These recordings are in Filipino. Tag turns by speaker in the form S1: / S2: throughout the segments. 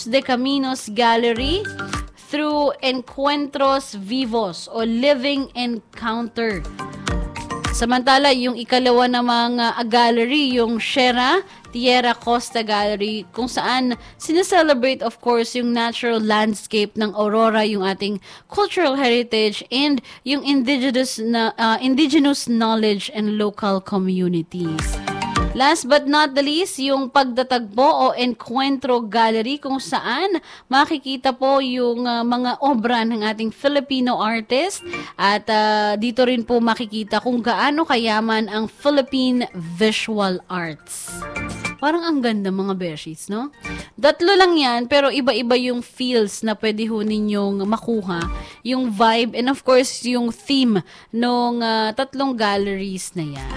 S1: de Caminos Gallery through Encuentros Vivos o Living Encounter. Samantala, yung ikalawa namang gallery, yung Sierra Tierra Costa Gallery, kung saan sineselebrate of course yung natural landscape ng Aurora, yung ating cultural heritage and yung indigenous knowledge and local communities. Last but not the least, yung Pagtatagpo o Encuentro Gallery, kung saan makikita po yung mga obra ng ating Filipino artist at dito rin po makikita kung gaano kayaman ang Philippine visual arts. Parang ang ganda mga beshies, no? Tatlo lang yan, pero iba-iba yung feels na pwede ho ninyong makuha. Yung vibe and of course yung theme ng tatlong galleries na yan.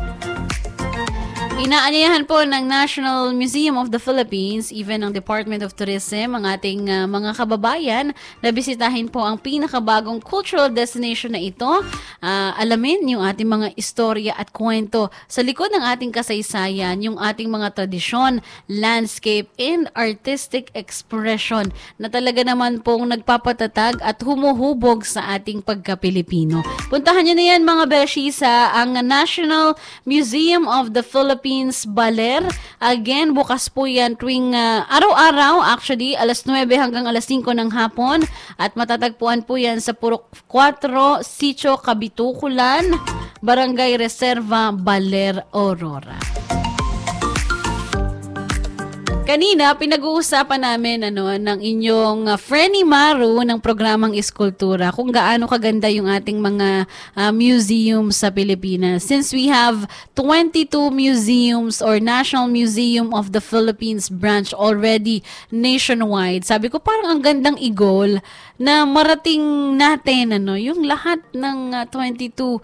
S1: Inaanyayahan po ng National Museum of the Philippines, even ng Department of Tourism, ang ating mga kababayan na bisitahin po ang pinakabagong cultural destination na ito. Alamin yung ating mga istorya at kwento sa likod ng ating kasaysayan, yung ating mga tradisyon, landscape, and artistic expression na talaga naman pong nagpapatatag at humuhubog sa ating pagka-Pilipino. Puntahan nyo na yan mga beshi sa ang National Museum of the Philippines Baler. Again, bukas po yan tuwing araw-araw, actually, alas 9 hanggang alas 5 ng hapon. At matatagpuan po yan sa Purok 4, Sitio Kabitukulan, Barangay Reserva, Baler, Aurora. Kanina, pinag-uusapan namin ng inyong Frenny Maru ng programang Iskultura kung gaano kaganda yung ating mga museum sa Pilipinas. Since we have 22 museums or National Museum of the Philippines branch already nationwide, sabi ko parang ang gandang i-goal na marating natin yung lahat ng 22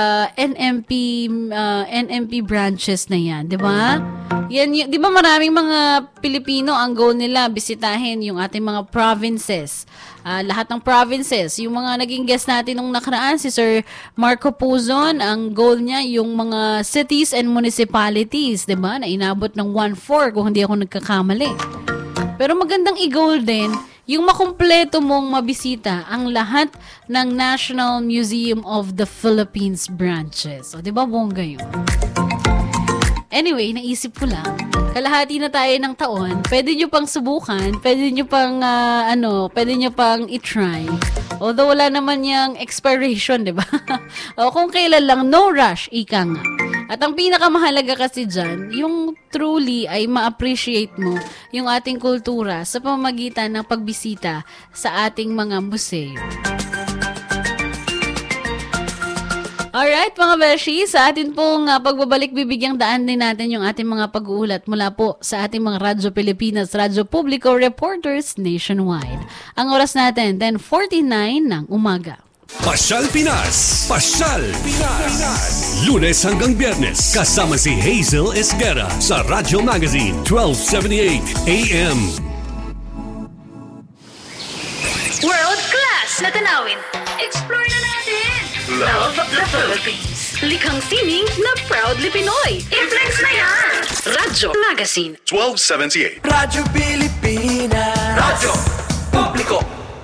S1: NMP branches na yan, 'di ba? Yan, 'di ba maraming mga Pilipino ang goal nila bisitahin yung ating mga provinces. Lahat ng provinces, yung mga naging guest natin nung nakaraan, si Sir Marco Puzon, ang goal niya yung mga cities and municipalities, 'di ba? Na inabot ng 1/4 kung hindi ako nagkakamali. Pero magandang i-goal din yung makumpleto mong mabisita ang lahat ng National Museum of the Philippines branches. O, di ba bongga yun? Anyway, naisip ko lang, kalahati na tayo ng taon, pwede nyo pang subukan, pwede nyo pang i-try. Although wala naman yung expiration, di ba? O kung kailan lang, no rush, ika nga. At ang pinakamahalaga kasi dyan, yung truly ay ma-appreciate mo yung ating kultura sa pamamagitan ng pagbisita sa ating mga museo. Alright mga beshi, sa atin pong pagbabalik bibigyang daan din natin yung ating mga pag-uulat mula po sa ating mga Radyo Pilipinas, Radyo Publico reporters nationwide. Ang oras natin, 10:49 ng umaga.
S2: Pasyal Pinas! Pasyal Pinas! Lunes hanggang Biyernes, kasama si Hazel Esguerra sa Radyo Magazine 1278 AM.
S3: World class na tanawin. Explore na natin! Love the Philippines. Likhang sining na proudly Pinoy. I-flex na yan! Radyo Magazine
S2: 1278.
S4: Radyo Pilipinas. Radyo Publiko.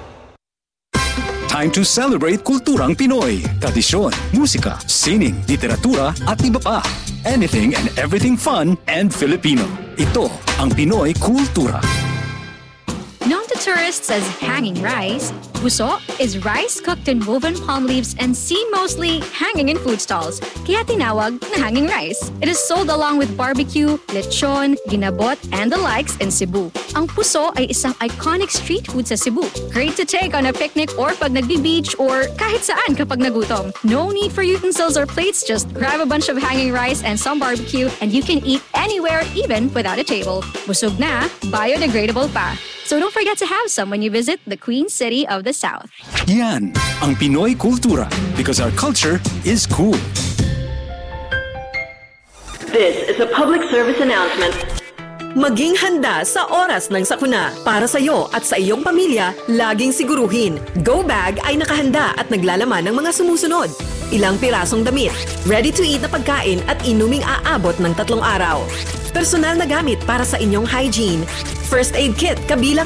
S5: Time to celebrate kulturang Pinoy. Tradisyon, musika, sining, literatura at iba pa. Anything and everything fun and Filipino. Ito ang Pinoy Kultura.
S6: Known to tourists as hanging rice, puso is rice cooked in woven palm leaves and seen mostly hanging in food stalls, kaya tinawag na hanging rice. It is sold along with barbecue, lechon, ginabot, and the likes in Cebu. Ang puso ay isang iconic street food sa Cebu. Great to take on a picnic or pag nagbi-beach or kahit saan kapag nagutom. No need for utensils or plates, just grab a bunch of hanging rice and some barbecue and you can eat anywhere even without a table. Busog na, biodegradable pa. So don't forget to have some when you visit the Queen City of the South.
S5: Yan ang Pinoy Kultura because our culture is cool.
S3: This is a public service announcement.
S7: Maging handa sa oras ng sakuna. Para sa iyo at sa iyong pamilya, laging siguruhin. Go Bag ay nakahanda at naglalaman ng mga sumusunod. Ilang pirasong damit, ready-to-eat na pagkain at inuming aabot ng 3 araw. Personal na gamit para sa inyong hygiene. First aid kit kabilang